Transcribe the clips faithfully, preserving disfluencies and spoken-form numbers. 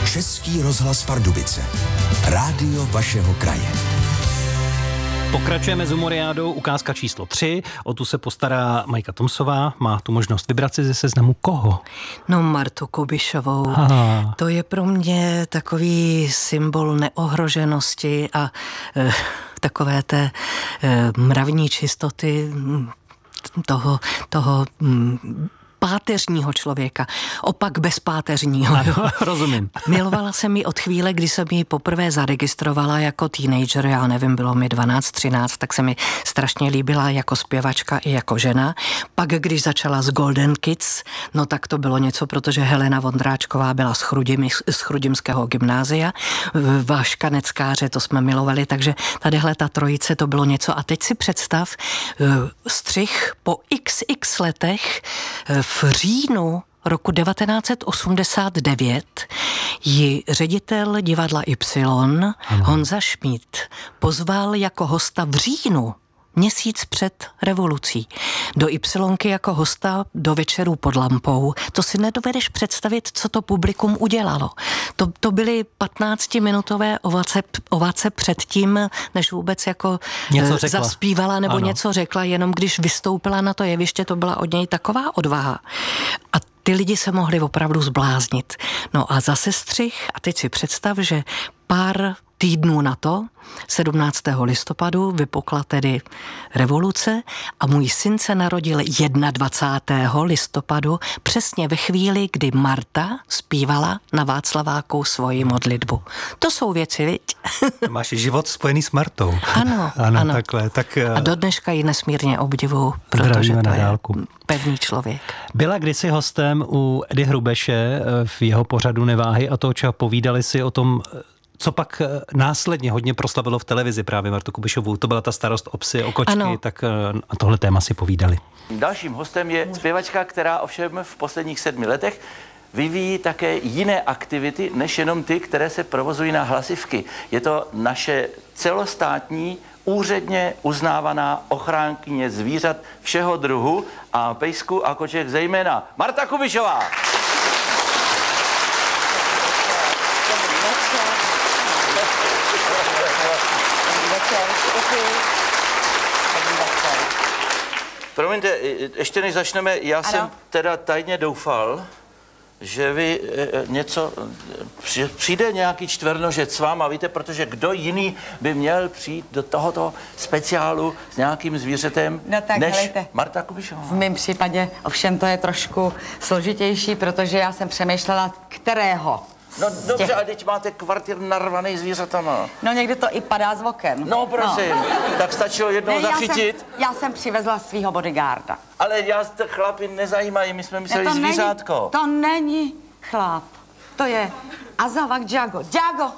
Český rozhlas Pardubice. Rádio vašeho kraje. Pokračujeme s Humoriádou, ukázka číslo tři. O tu se postará Majka Tomsová. Má tu možnost vybrat si ze seznamu koho? No, Martu Kubišovou. Aha. To je pro mě takový symbol neohroženosti a e, takové té e, mravní čistoty toho, toho m, páteřního člověka, opak bezpáteřního. Ano, rozumím. Milovala jsem ji od chvíle, kdy jsem ji poprvé zaregistrovala jako teenager, já nevím, bylo mi dvanáct, třináct, tak se mi strašně líbila jako zpěvačka i jako žena. Pak, když začala s Golden Kids, no tak to bylo něco, protože Helena Vondráčková byla z, Chrudim, z Chrudimského gymnázia, Vaška Neckáře, to jsme milovali, takže tadyhle ta trojice, to bylo něco. A teď si představ, střih po iks iks letech v říjnu roku devatenáct set osmdesát devět ji ředitel divadla Y, ano, Honza Šmíd, pozval jako hosta v říjnu, měsíc před revolucí, do Ypsilonky jako hosta do Večerů pod lampou. To si nedovedeš představit, co to publikum udělalo. To, to byly patnáctiminutové ovace, ovace předtím, než vůbec jako něco řekla, zaspívala nebo ano, něco řekla, jenom když vystoupila na to jeviště, to byla od něj taková odvaha. A ty lidi se mohli opravdu zbláznit. No a zase střih, a teď si představ, že pár týdnů na to, sedmnáctého listopadu, vypukla tedy revoluce a můj syn se narodil dvacátého prvního listopadu, přesně ve chvíli, kdy Marta zpívala na Václaváku svoji modlitbu. To jsou věci, viď? Máš život spojený s Martou. Ano, ano, ano. Takhle, tak, a do dneška ji nesmírně obdivuju, protože to na je dálku. Pevný člověk. Byla kdysi hostem u Edy Hrubeše v jeho pořadu Neváhy a toho, čeho povídali si o tom, co pak následně hodně proslavilo v televizi právě Martu Kubišovou. To byla ta starost o psy, o kočky, ano, tak a tohle téma si povídali. Dalším hostem je zpěvačka, která ovšem v posledních sedmi letech vyvíjí také jiné aktivity, než jenom ty, které se provozují na hlasivky. Je to naše celostátní, úředně uznávaná ochránkyně zvířat všeho druhu a pejsků a koček zejména Marta Kubišová. Promiňte, ještě než začneme, já ano. jsem teda tajně doufal, že vy e, něco, přijde nějaký čtvernožec s váma, víte, protože kdo jiný by měl přijít do tohoto speciálu s nějakým zvířetem, no tak, než helejte, Marta Kubišová. V mém případě ovšem to je trošku složitější, protože já jsem přemýšlela, kterého. No dobře, a teď máte kvartír narvaný zvířatama. No někdy to i padá z oken. No prosím, no. Tak stačilo jednou ne, zachytit. Já jsem, já jsem přivezla svýho bodyguarda. Ale já ty chlapi nezajímají, my jsme mysleli to zvířátko. Není, to není chlap, to je Azawak Djago. Djago!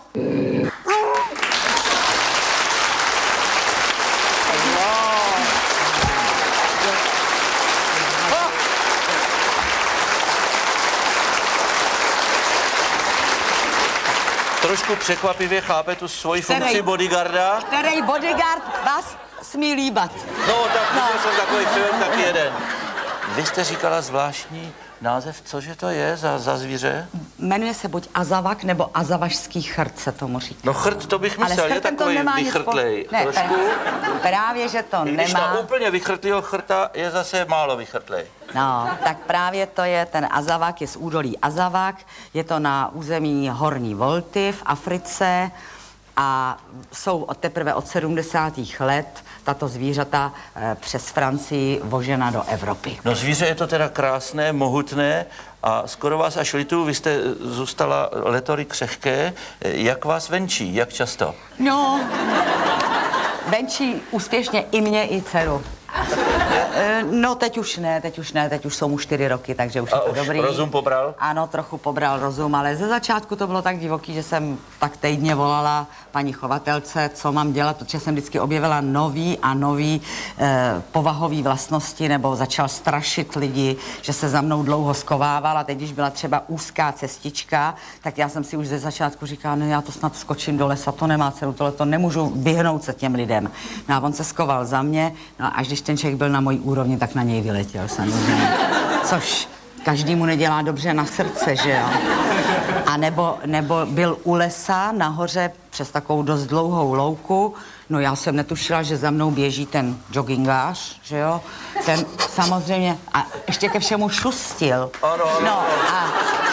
Trošku překvapivě chápe tu svoji Který, funkci bodyguarda. Který bodyguard vás smí líbat? No, tak no. Jsem takový film, tak jeden. Vy jste říkala zvláštní název, cože to je za, za zvíře? Jmenuje se buď Azawak nebo azavašský chrt se tomu říká. No chrt to bych myslel, je takový vychrtlej. Ne, trošku. Právě, že to I nemá. Když to úplně vychrtlýho chrta je zase málo vychrtlej. No, tak právě to je ten Azawak, je z údolí Azawak, je to na území Horní Volty v Africe a jsou od teprve od sedmdesátých let tato zvířata e, přes Francii vožena do Evropy. No zvíře je to teda krásné, mohutné a skoro vás až litu, vy jste zůstala letory křehké. Jak vás venčí, jak často? No, venčí úspěšně i mě, i dceru. No teď už ne, teď už ne, teď už jsou mu čtyři roky, takže už a je to už dobrý. rozum pobral? Ano, trochu pobral rozum, ale ze začátku to bylo tak divoký, že jsem tak týdně volala paní chovatelce, co mám dělat, protože jsem vždycky objevila nový a nový eh, povahový vlastnosti, nebo začal strašit lidi, že se za mnou dlouho skovával a teď, když byla třeba úzká cestička, tak já jsem si už ze začátku říkala, no já to snad skočím do lesa, to nemá cenu, tohle to nemůžu vyhnout se těm lidem. No a on se skoval za mě, no a až když ten člověk byl na mojí úrovni, tak na něj vyletěl samozřejmě. Což každému nedělá dobře na srdce, že jo. A nebo, nebo byl u lesa nahoře přes takovou dost dlouhou louku. No já jsem netušila, že za mnou běží ten joggingář, že jo? Ten samozřejmě, a ještě ke všemu šustil. No a,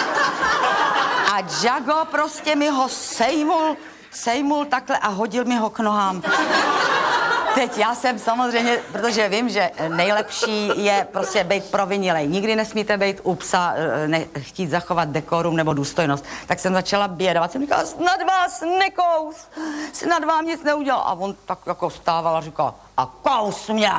a Jago prostě mi ho sejmul, sejmul takhle a hodil mi ho k nohám. Teď já jsem samozřejmě, protože vím, že nejlepší je prostě být provinilej. Nikdy nesmíte být u psa, ne, chtít zachovat dekorum nebo důstojnost. Tak jsem začala bědovat. Jsem říkala, snad vás nekous, snad vám nic neudělal. A on tak jako stával a říkal, a kous mě.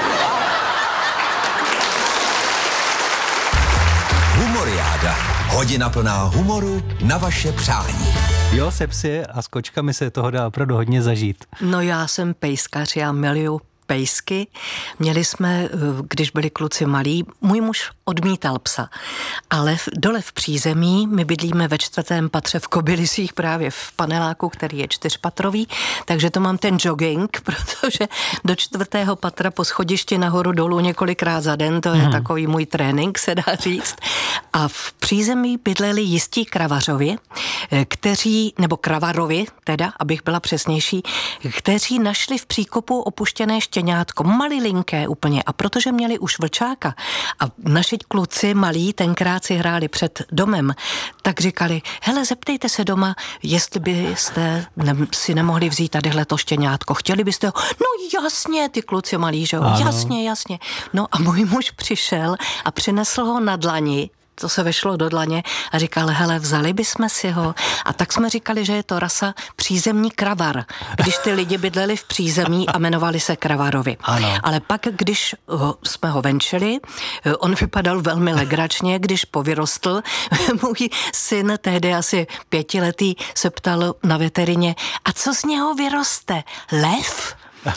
Humoriáda. Hodina plná humoru na vaše přání. Jo, se psy a s kočkami se toho dá opravdu hodně zažít. No já jsem pejskař, já miluju pejsky. Měli jsme, když byli kluci malí, můj muž odmítal psa, ale v, dole v přízemí, my bydlíme ve čtvrtém patře v Kobylisích, právě v paneláku, který je čtyřpatrový, takže to mám ten jogging, protože do čtvrtého patra po schodišti nahoru dolů několikrát za den, to je hmm. takový můj trénink, se dá říct. A v přízemí bydleli jistí kravařovi, kteří, nebo kravarovi, teda, abych byla přesnější, kteří našli v příkopu opuštěné štěňátko, malilinké úplně, a protože měli už vlčáka a naši kluci malí tenkrát si hráli před domem, tak říkali, hele, zeptejte se doma, jestli byste ne, si nemohli vzít tadyhle to štěňátko. Chtěli byste ho? No jasně, ty kluci malí, že jo? Ano. Jasně, jasně. No a můj muž přišel a přinesl ho na dlani, to se vešlo do dlaně a říkal, hele, vzali bychom si ho. A tak jsme říkali, že je to rasa přízemní kravar, když ty lidi bydleli v přízemí a jmenovali se kravarovi. Ano. Ale pak, když ho, jsme ho venčili, on vypadal velmi legračně, když povyrostl. Můj syn, tehdy asi pětiletý, se ptal na veterině, a co z něho vyroste? Lev?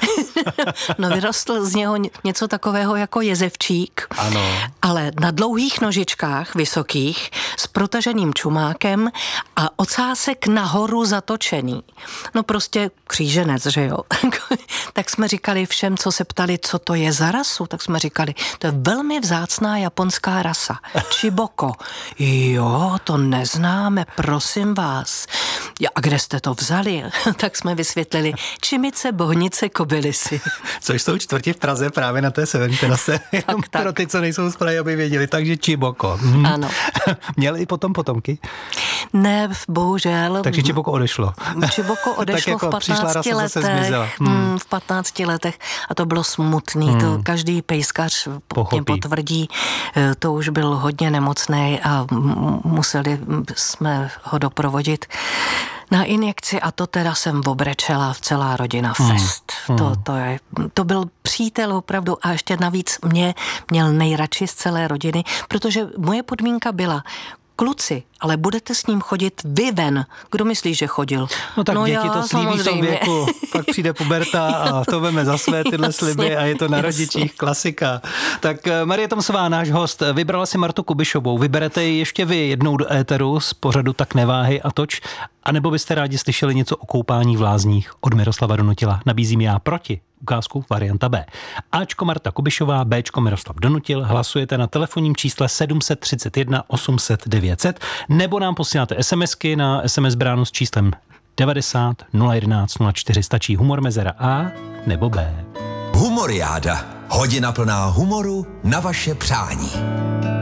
No vyrostl z něho něco takového jako jezevčík, ano. Ale na dlouhých nožičkách, vysokých, s protaženým čumákem a ocásek nahoru zatočený. No prostě kříženec, že jo. Tak jsme říkali všem, co se ptali, co to je za rasu, tak jsme říkali, to je velmi vzácná japonská rasa. Chiboko. Jo, to neznáme, prosím vás. Ja, a kde jste to vzali? Tak jsme vysvětlili, Čimice, Bohnice, Kobylisy. Což jsou čtvrti v Praze právě na té Severní terase. Tak, tak. Pro ty, co nejsou z Prahy, aby věděli, takže Chiboko. Hm. Ano. Měli i potom potomky? Ne, bohužel. Takže Chiboko odešlo. Chiboko odešlo jako v patnácti letech. Hmm. V patnácti letech a to bylo smutný. Hmm. To každý pejskař mě potvrdí. To už byl hodně nemocný a museli jsme ho doprovodit na injekci a to teda jsem obrečela v celá rodina fest. Hmm. To, to, je, to byl přítel opravdu a ještě navíc mě měl nejradši z celé rodiny, protože moje podmínka byla, kluci, ale budete s ním chodit vy ven. Kdo myslí, že chodil? No tak no děti já, to slíbí v tom věku. Pak přijde puberta a to veme za své tyhle jasně, sliby a je to na jasně. rodičích klasika. Tak Marie Tomsová, náš host, vybrala si Martu Kubišovou. Vyberete ji ještě vy jednou do éteru z pořadu Tak neváhej a toč, anebo byste rádi slyšeli něco o koupání v lázních od Miroslava Donutila. Nabízím já proti. Ukázku varianta B. Ačko Marta Kubišová, Bčko Miroslav Donutil. Hlasujete na telefonním čísle sedm set třicet jedna osm set devět set nebo nám posíláte SMSky na es em es bránu s číslem devadesát nula jedenáct nula čtyři. Stačí humor mezera A nebo B. Humoriáda. Hodina plná humoru na vaše přání.